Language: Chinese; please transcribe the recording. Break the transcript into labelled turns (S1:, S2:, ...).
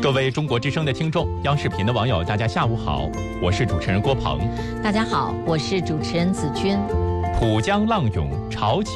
S1: 各位中国之声的听众，央视频的网友，大家下午好，我是主持人郭鹏。
S2: 大家好，我是主持人子君。
S1: 浦江浪涌潮起